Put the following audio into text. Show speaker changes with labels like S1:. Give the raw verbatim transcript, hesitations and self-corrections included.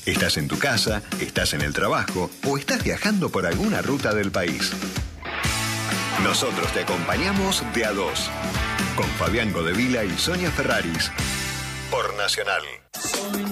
S1: Estás en tu casa, estás en el trabajo o estás viajando por alguna ruta del país. Nosotros te acompañamos de a dos. Con Fabián Godevila y Sonia Ferraris. Por Nacional.